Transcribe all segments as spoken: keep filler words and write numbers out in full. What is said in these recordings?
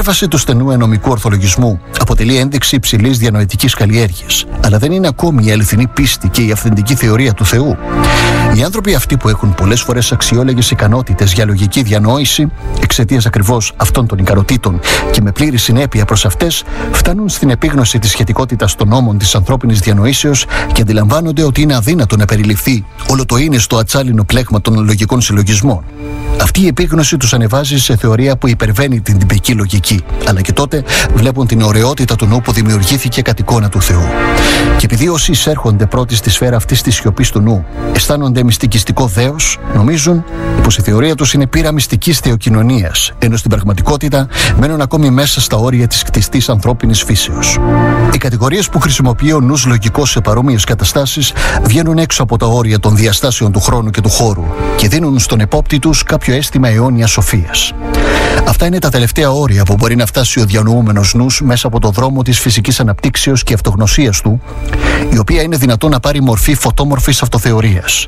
υπέρβαση του στενού ενομικού ορθολογισμού αποτελεί ένδειξη υψηλής διανοητικής καλλιέργειας, αλλά δεν είναι ακόμη η αληθινή πίστη και η αυθεντική θεωρία του Θεού. Οι άνθρωποι αυτοί που έχουν πολλές φορές αξιόλογες ικανότητες για λογική διανόηση, εξαιτίας ακριβώς αυτών των ικανοτήτων και με πλήρη συνέπεια προς αυτές, φτάνουν στην επίγνωση της σχετικότητας των νόμων της ανθρώπινης διανοήσεως και αντιλαμβάνονται ότι είναι αδύνατο να περιληφθεί όλο το είναι στο ατσάλινο πλέγμα των λογικών συλλογισμών. Αυτή η επίγνωση τους ανεβάζει σε θεωρία που υπερβαίνει την τυπική λογική, αλλά και τότε βλέπουν την ωραιότητα του νου που δημιουργήθηκε κατ' εικόνα του Θεού. Και επειδή όσοι εισέρχονται πρώτοι στη σφαίρα αυτής της σιωπής του νου αισθάνονται μυστικιστικό δέος, νομίζουν πως η θεωρία τους είναι πείρα μυστικής θεοκοινωνίας, ενώ στην πραγματικότητα μένουν ακόμη μέσα στα όρια της κτιστής ανθρώπινης φύσεως. Οι κατηγορίες που χρησιμοποιεί ο νους λογικός σε παρόμοιες καταστάσεις βγαίνουν έξω από τα όρια των διαστάσεων του χρόνου και του χώρου και δίνουν στον επόπτη τους κάποιο αίσθημα αιώνιας σοφίας. Αυτά είναι τα τελευταία όρια που μπορεί να φτάσει ο διανοούμενος νους μέσα από το δρόμο της φυσικής αναπτύξεως και αυτογνωσίας του, η οποία είναι δυνατόν να πάρει μορφή φωτόμορφης αυτοθεωρίας.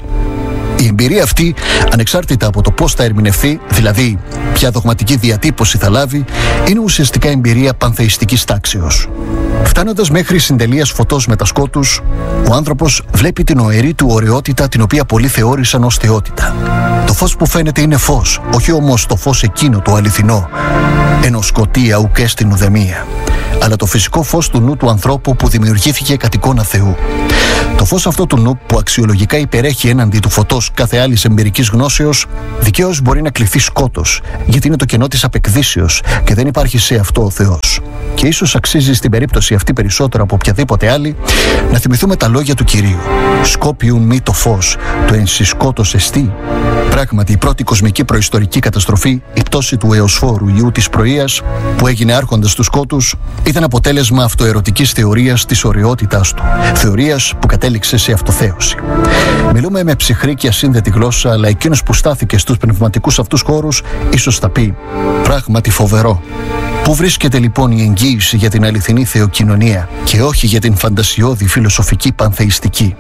Η εμπειρία αυτή, ανεξάρτητα από το πώς θα ερμηνευθεί, δηλαδή ποια δογματική διατύπωση θα λάβει, είναι ουσιαστικά εμπειρία πανθεϊστικής τάξεως. Φτάνοντας μέχρι συντελείας φωτός μετασκότους, ο άνθρωπος βλέπει την οερή του ωραιότητα, την οποία πολλοί θεώρησαν ως θεότητα. Το φως που φαίνεται είναι φως, όχι όμως το φως εκείνο το αληθινό, ενώ σκοτία ουκ στην ουδεμία, αλλά το φυσικό φως του νου του ανθρώπου που δημιουργήθηκε κατ' εικόνα Θεού. Το φως αυτό του νου που αξιολογικά υπερέχει έναντι του φωτός κάθε άλλης εμπειρικής γνώσεως, δικαίως μπορεί να κληθεί σκότος, γιατί είναι το κενό της απεκδύσεως και δεν υπάρχει σε αυτό ο Θεός. Και ίσως αξίζει στην περίπτωση αυτή περισσότερο από οποιαδήποτε άλλη να θυμηθούμε τα λόγια του Κυρίου. «Σκόπιουν μη το φως, το ενσυσκότος εστί». Πράγματι, η πρώτη κοσμική προϊστορική καταστροφή, η πτώση του Εωσφόρου, ιού της Πρωίας, που έγινε άρχοντας του σκότους, ήταν αποτέλεσμα αυτοερωτικής θεωρίας της ωραιότητάς του, θεωρίας που κατέληξε σε αυτοθέωση. Μιλούμε με ψυχρή και ασύνδετη γλώσσα, αλλά εκείνος που στάθηκε στους πνευματικούς αυτούς χώρους ίσως θα πει: «Πράγματι φοβερό». Πού βρίσκεται λοιπόν η εγγύηση για την αληθινή θεοκοινωνία και όχι για την φαντασιώδη φιλοσοφική πανθεϊστική?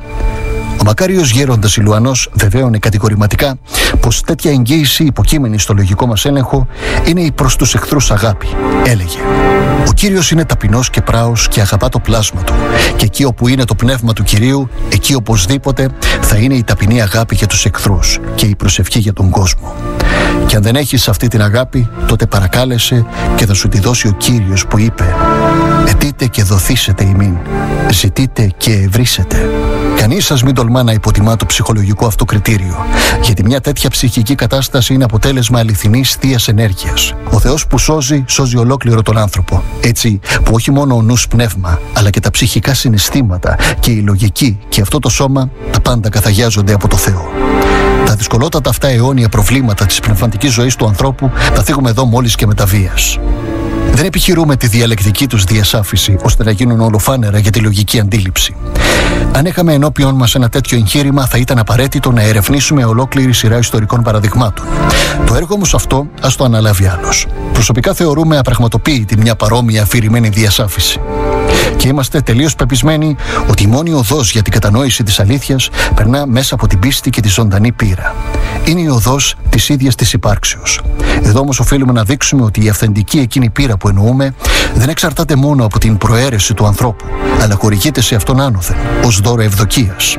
Ο μακάριος γέροντας Ηλουανός βεβαίωνε κατηγορηματικά πως τέτοια εγγύηση υποκείμενη στο λογικό μας έλεγχο είναι η προς τους εχθρούς αγάπη. Έλεγε: «Ο Κύριος είναι ταπεινός και πράος και αγαπά το πλάσμα του, και εκεί όπου είναι το πνεύμα του Κυρίου, εκεί οπωσδήποτε θα είναι η ταπεινή αγάπη για τους εχθρούς και η προσευχή για τον κόσμο. Και αν δεν έχεις αυτή την αγάπη, τότε παρακάλεσε και θα σου τη δώσει ο Κύριος που είπε: «Αιτείτε και δοθήσετε ημίν, ζητείτε και ευρύσετε». Κανείς σας μην τολμά να υποτιμά το ψυχολογικό αυτό κριτήριο, γιατί μια τέτοια ψυχική κατάσταση είναι αποτέλεσμα αληθινής θείας ενέργειας. Ο Θεός που σώζει, σώζει ολόκληρο τον άνθρωπο. Έτσι που όχι μόνο ο νους πνεύμα, αλλά και τα ψυχικά συναισθήματα και η λογική και αυτό το σώμα, τα πάντα καθαγιάζονται από το Θεό. Τα δυσκολότατα αυτά αιώνια προβλήματα της πνευματικής ζωής του ανθρώπου τα θίγουμε εδώ μόλις και με τα βίας. Δεν επιχειρούμε τη διαλεκτική τους διασάφηση ώστε να γίνουν ολοφάνερα για τη λογική αντίληψη. Αν είχαμε ενώπιον μας ένα τέτοιο εγχείρημα, θα ήταν απαραίτητο να ερευνήσουμε ολόκληρη σειρά ιστορικών παραδειγμάτων. Το έργο όμως αυτό ας το αναλάβει άλλος. Προσωπικά θεωρούμε απραγματοποίητη μια παρόμοια αφηρημένη διασάφηση. Και είμαστε τελείως πεπισμένοι ότι η μόνη οδός για την κατανόηση της αλήθειας περνά μέσα από την πίστη και τη ζωντανή πείρα. Είναι η οδός της ίδιας της υπάρξεως. Εδώ όμως οφείλουμε να δείξουμε ότι η αυθεντική εκείνη πείρα που εννοούμε δεν εξαρτάται μόνο από την προαίρεση του ανθρώπου, αλλά χορηγείται σε αυτόν άνωθεν, ως δώρο ευδοκίας.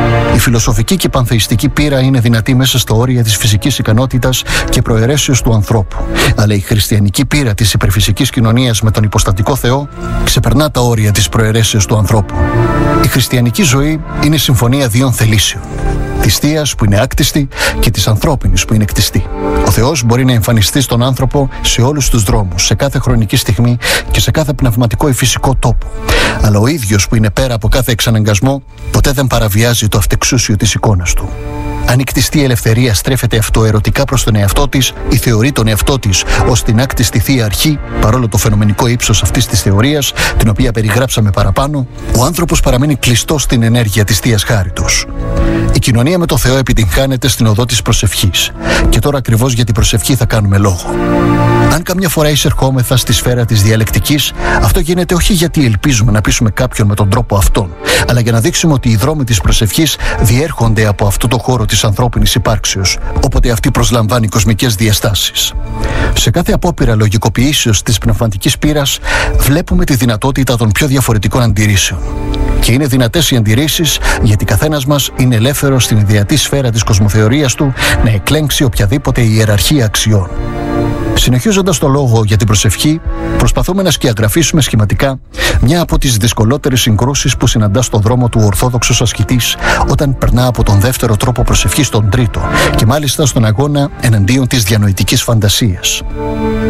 Η φιλοσοφική και πανθεϊστική πείρα είναι δυνατή μέσα στα όρια της φυσικής ικανότητας και προαιρέσεως του ανθρώπου, αλλά η χριστιανική πείρα της υπερφυσικής κοινωνίας με τον υποστατικό Θεό ξεπερνά τα όρια της προαιρέσεως του ανθρώπου. Η χριστιανική ζωή είναι η συμφωνία δύο θελήσεων. Της θείας που είναι άκτιστη και της ανθρώπινης που είναι κτιστή. Ο Θεός μπορεί να εμφανιστεί στον άνθρωπο σε όλους τους δρόμους, σε κάθε χρονική στιγμή και σε κάθε πνευματικό ή φυσικό τόπο. Αλλά ο ίδιος που είναι πέρα από κάθε εξαναγκασμό ποτέ δεν παραβιάζει το αυτεξούσιο της εικόνας του. Αν η κτιστή ελευθερία στρέφεται αυτοερωτικά προς τον εαυτό της ή θεωρεί τον εαυτό της ως την άκτιστη θεία αρχή, παρόλο το φαινομενικό ύψος αυτής της θεωρίας, την οποία περιγράψαμε παραπάνω, ο άνθρωπος παραμένει κλειστός στην ενέργεια της θείας χάριτος. Η κοινωνία με το Θεό επιτυγχάνεται στην οδό της προσευχής. Και τώρα ακριβώς για την προσευχή θα κάνουμε λόγο. Αν καμιά φορά εισερχόμεθα στη σφαίρα της διαλεκτικής, αυτό γίνεται όχι γιατί ελπίζουμε να πείσουμε κάποιον με τον τρόπο αυτόν, αλλά για να δείξουμε ότι οι δρόμοι της προσευχής διέρχονται από αυτό το χώρο της ανθρώπινης υπάρξεως, όποτε αυτή προσλαμβάνει κοσμικές διαστάσεις. Σε κάθε απόπειρα λογικοποιήσεως της πνευματικής πείρας, βλέπουμε τη δυνατότητα των πιο διαφορετικών αντιρρήσεων. Και είναι δυνατές οι αντιρρήσεις, γιατί καθένας μας είναι ελεύθερος στην ιδεατή σφαίρα της κοσμοθεωρίας του να εκλέγξει οποιαδήποτε ιεραρχία αξιών. Συνεχίζοντας το λόγο για την προσευχή, προσπαθούμε να σκιαγραφίσουμε σχηματικά μια από τις δυσκολότερες συγκρούσεις που συναντά στον δρόμο του ορθόδοξος ασκητής όταν περνά από τον δεύτερο τρόπο προσευχής στον τρίτο, και μάλιστα στον αγώνα εναντίον της διανοητικής φαντασίας.